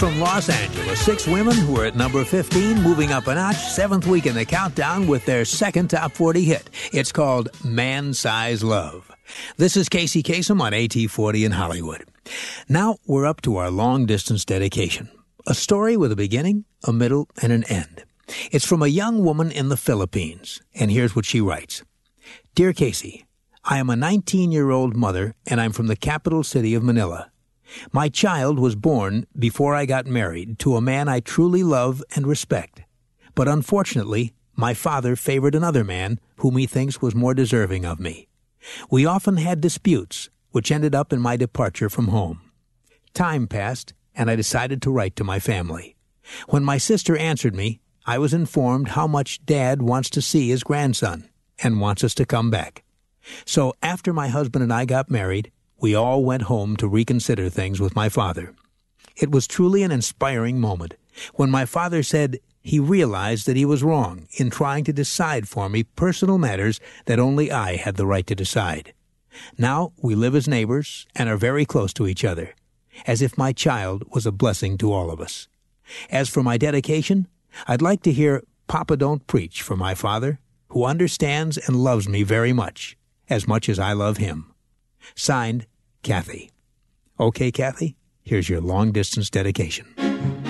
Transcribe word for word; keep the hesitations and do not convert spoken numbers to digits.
From Los Angeles, six women who are at number fifteen, moving up a notch, seventh week in the countdown with their second top forty hit. It's called Man-Size Love. This is Casey Kasem on A T forty in Hollywood. Now we're up to our long-distance dedication. A story with a beginning, a middle, and an end. It's from a young woman in the Philippines, and here's what she writes. Dear Casey, I am a nineteen-year-old mother, and I'm from the capital city of Manila. My child was born before I got married to a man I truly love and respect. But unfortunately, my father favored another man whom he thinks was more deserving of me. We often had disputes, which ended up in my departure from home. Time passed, and I decided to write to my family. When my sister answered me, I was informed how much Dad wants to see his grandson and wants us to come back. So after my husband and I got married, we all went home to reconsider things with my father. It was truly an inspiring moment when my father said he realized that he was wrong in trying to decide for me personal matters that only I had the right to decide. Now we live as neighbors and are very close to each other, as if my child was a blessing to all of us. As for my dedication, I'd like to hear Papa Don't Preach for my father, who understands and loves me very much, as much as I love him. Signed, Kathy. Okay, Kathy, here's your long-distance dedication.